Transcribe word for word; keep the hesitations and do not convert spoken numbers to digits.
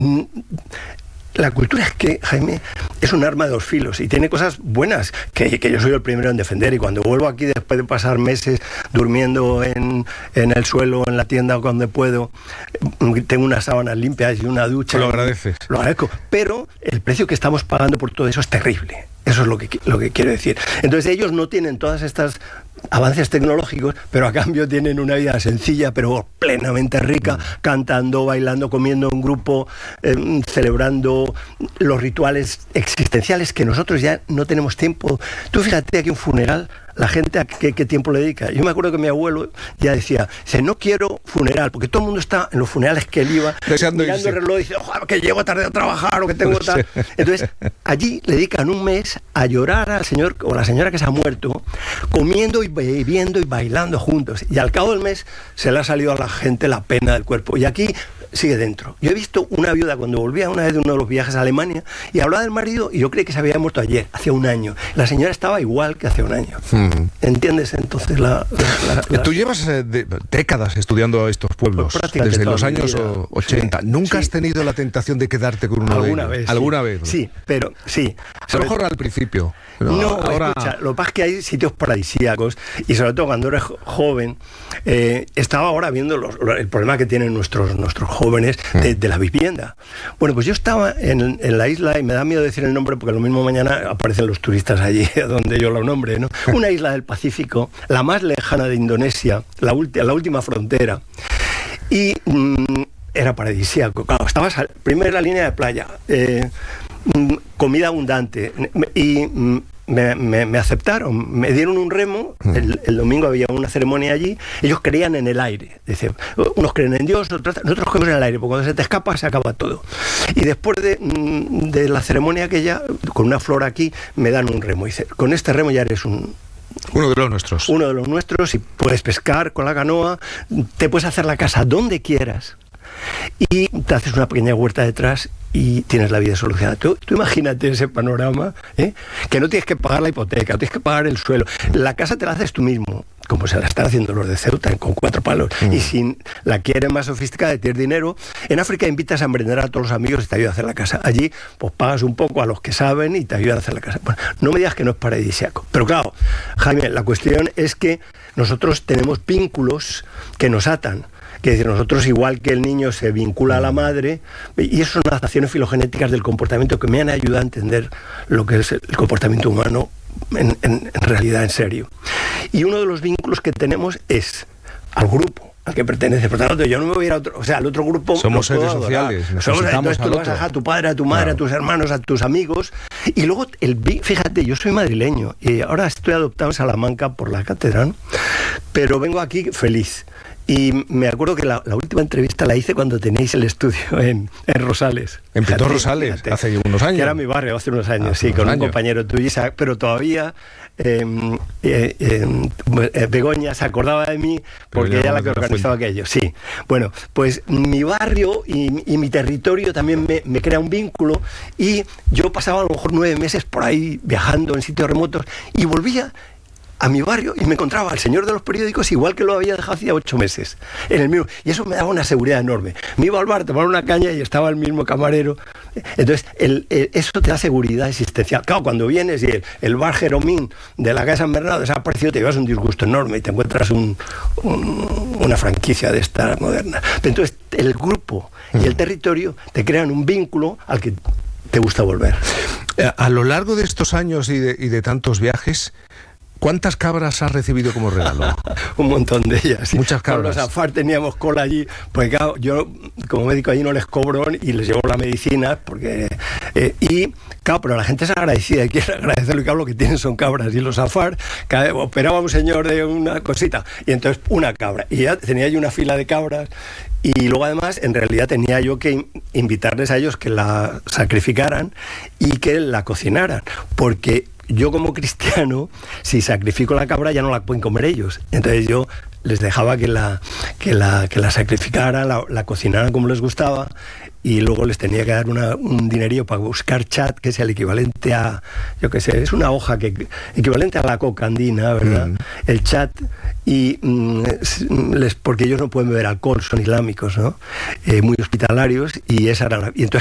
La cultura es que, Jaime, es un arma de dos filos y tiene cosas buenas que, que yo soy el primero en defender, y cuando vuelvo aquí después de pasar meses durmiendo en, en el suelo, en la tienda o donde puedo, tengo unas sábanas limpias y una ducha. Lo agradeces. Lo agradezco, pero el precio que estamos pagando por todo eso es terrible. Eso es lo que, lo que quiero decir. Entonces ellos no tienen todas estas avances tecnológicos, pero a cambio tienen una vida sencilla, pero plenamente rica, cantando, bailando, comiendo en grupo, eh, celebrando los rituales existenciales que nosotros ya no tenemos tiempo. Tú fíjate aquí un funeral, la gente a qué, qué tiempo le dedica. Yo me acuerdo que mi abuelo ya decía, dice, no quiero funeral, porque todo el mundo está en los funerales que él iba, deseando mirando el reloj y dice, ojalá que llego tarde a trabajar o que tengo tal. Entonces, allí le dedican un mes a llorar al señor o la señora que se ha muerto, comiendo y bebiendo y bailando juntos. Y al cabo del mes se le ha salido a la gente la pena del cuerpo. Y aquí sigue dentro. Yo he visto una viuda cuando volvía una vez de uno de los viajes a Alemania y hablaba del marido y yo creí que se había muerto ayer, hace un año. La señora estaba igual que hace un año. Mm. ¿Entiendes? Entonces la... la, la, la... Tú llevas eh, de, décadas estudiando estos pueblos, pues desde los años ochenta. Sí, ¿Nunca sí. has tenido la tentación de quedarte con uno ¿Alguna de ellos? Vez, ¿Alguna sí. vez? Sí, pero sí. A lo mejor al principio. No, no ahora... escucha, lo que pasa es que hay sitios paradisíacos y sobre todo cuando eres joven, eh, estaba ahora viendo los, el problema que tienen nuestros, nuestros jóvenes de, de la vivienda. Bueno, pues yo estaba en, en la isla, y me da miedo decir el nombre porque lo mismo mañana aparecen los turistas allí donde yo lo nombre, ¿no? Una isla del Pacífico, la más lejana de Indonesia, la, ulti, la última frontera, y mmm, era paradisíaco. Claro, estabas a, primero en la línea de playa, eh, mmm, comida abundante, y mmm, Me, me, me aceptaron, me dieron un remo, el, el domingo había una ceremonia allí, ellos creían en el aire, dice, unos creen en Dios, otros, nosotros creemos en el aire, porque cuando se te escapa se acaba todo. Y después de, de la ceremonia aquella, con una flor aquí, me dan un remo, dice, con este remo ya eres un... Uno de los nuestros. Uno de los nuestros, y puedes pescar con la canoa, te puedes hacer la casa donde quieras, y te haces una pequeña huerta detrás y tienes la vida solucionada. Tú, tú imagínate ese panorama, ¿eh? Que no tienes que pagar la hipoteca, no tienes que pagar el suelo, la casa te la haces tú mismo, como se la están haciendo los de Ceuta, con cuatro palos, mm. y si la quieres más sofisticada, tienes dinero. En África invitas a emprender a todos los amigos y te ayudan a hacer la casa. Allí pues pagas un poco a los que saben y te ayudan a hacer la casa. Bueno, no me digas que no es paradisíaco, pero claro, Jaime, la cuestión es que nosotros tenemos vínculos que nos atan. Que decir, nosotros, igual que el niño se vincula a la madre, y eso son adaptaciones filogenéticas del comportamiento que me han ayudado a entender lo que es el comportamiento humano en, en, en realidad, en serio. Y uno de los vínculos que tenemos es al grupo al que pertenece. Por tanto, yo no me voy a ir a otro, o sea, al otro grupo. Somos seres sociales. Somos, entonces tú lo vas a dejar a tu padre, a tu madre, claro, a tus hermanos, a tus amigos. Y luego, el fíjate, yo soy madrileño y ahora estoy adoptado en Salamanca por la catedral, pero vengo aquí feliz. Y me acuerdo que la, la última entrevista la hice cuando teníais el estudio en, en Rosales. En Pintor Rosales, fíjate, hace unos años. Que era mi barrio, hace unos años, hace sí, unos con años. un compañero tuyo, pero todavía eh, eh, eh, Begoña se acordaba de mí porque ella la que organizaba aquello. Sí, bueno, pues mi barrio y, y mi territorio también me, me crea un vínculo, y yo pasaba a lo mejor nueve meses por ahí viajando en sitios remotos y volvía a mi barrio y me encontraba al señor de los periódicos igual que lo había dejado hacía ocho meses en el mismo, y eso me daba una seguridad enorme. Me iba al bar a tomar una caña y estaba el mismo camarero. Entonces el, el, eso te da seguridad existencial. Claro, cuando vienes y el, el bar Jeromín de la calle San Bernardo desaparecido, te llevas un disgusto enorme y te encuentras un, un, una franquicia de esta moderna. Entonces el grupo y el territorio te crean un vínculo al que te gusta volver. A lo largo de estos años y de, y de tantos viajes, ¿cuántas cabras has recibido como regalo? Un montón de ellas. Muchas cabras. Con los AFAR teníamos cola allí, porque claro, yo como médico allí no les cobro y les llevo la medicina, porque eh, y claro, pero la gente es agradecida y quiere agradecerlo, y claro, lo que tienen son cabras, y los AFAR, cada vez operaba un señor de una cosita, y entonces una cabra, y ya tenía yo una fila de cabras. Y luego además, en realidad tenía yo que invitarles a ellos que la sacrificaran y que la cocinaran, porque yo como cristiano, si sacrifico la cabra ya no la pueden comer ellos. Entonces yo les dejaba que la, que la, que la sacrificaran, la, la cocinaran como les gustaba, y luego les tenía que dar una, un dinerillo para buscar chat, que es el equivalente a, yo qué sé, es una hoja que equivalente a la coca andina, ¿verdad? Mm. El chat, y mm, les, porque ellos no pueden beber alcohol, son islámicos, ¿no? Eh, muy hospitalarios, y esa era la, y entonces